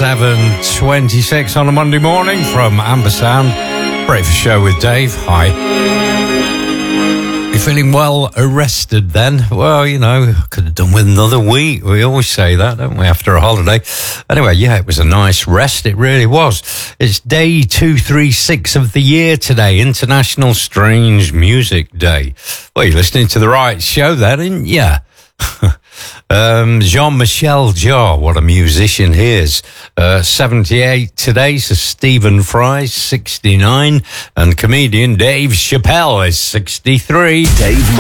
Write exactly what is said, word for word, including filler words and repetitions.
seven twenty-six on a Monday morning from Ambersound. Breakfast Show with Dave. Hi. You feeling well arrested then? Well, you know, could have done with another week. We always say that, don't we, after a holiday? Anyway, yeah, it was a nice rest. It really was. It's day two thirty-six of the year today, International Strange Music Day. Well, you're listening to the right show there, aren't you? um, Jean-Michel Jarre, what a musician he is. Uh, seventy-eight today, so Stephen Fry, sixty-nine, and comedian Dave Chappelle is sixty-three. Dave